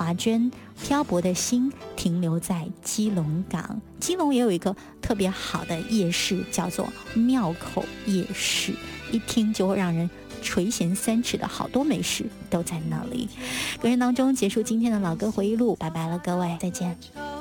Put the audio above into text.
华娟，漂泊的心停留在基隆港。基隆也有一个特别好的夜市，叫做庙口夜市，一听就会让人垂涎三尺的好多美食都在那里。歌声当中结束今天的老歌回忆录，拜拜了各位，再见。